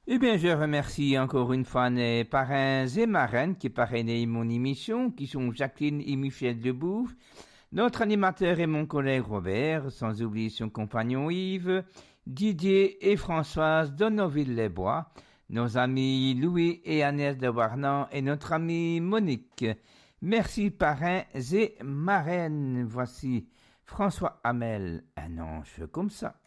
Eh bien, je remercie encore une fois les parrains et marraines qui parrainent mon émission, qui sont Jacqueline et Michel Debouf, notre animateur et mon collègue Robert, sans oublier son compagnon Yves, Didier et Françoise d'Onnoville-les-Bois, nos amis Louis et Agnès de Warnan et notre amie Monique. Merci parrains et marraines. Voici François Hamel, un ange comme ça.